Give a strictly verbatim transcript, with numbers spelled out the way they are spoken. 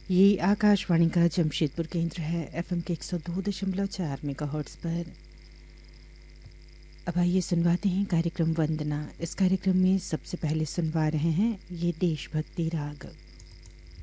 ये आकाशवाणी का जमशेदपुर केंद्र है। एफएम के एक सौ दो दशमलव चार मेगाहर्ट्ज़ पर। अब आइए सुनवाते हैं कार्यक्रम वंदना। इस कार्यक्रम में सबसे पहले सुनवा रहे हैं ये देशभक्ति राग।